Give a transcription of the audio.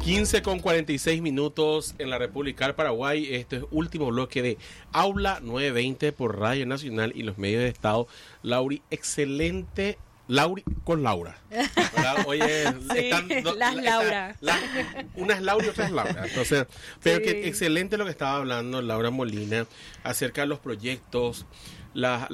15:46 en la República del Paraguay. Este es último bloque de Aula 920 por Radio Nacional y los medios de Estado. Lauri, excelente. Lauri con Laura. ¿Verdad? Oye, sí, las Laura. Una es Laura y otra es Laura. Entonces, pero sí. que excelente lo que estaba hablando Laura Molina acerca de los proyectos, las